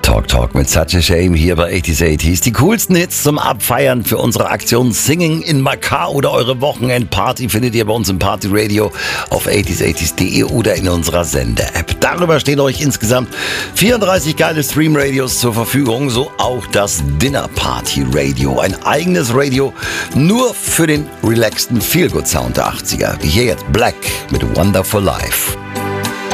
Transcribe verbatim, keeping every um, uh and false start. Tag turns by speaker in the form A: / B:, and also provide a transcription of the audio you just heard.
A: Talk Talk mit Such a Shame hier bei achtziger achtziger. Die coolsten Hits zum Abfeiern für unsere Aktion Singing in Macau oder eure Wochenendparty findet ihr bei uns im Party Radio auf achtziger achtziger punkt de oder in unserer Sende-App. Darüber stehen euch insgesamt vierunddreißig geile Stream-Radios zur Verfügung, so auch das Dinner Party Radio. Ein eigenes Radio nur für den relaxten Feel-Good-Sound der achtziger. Wie hier jetzt Black mit Wonderful Life.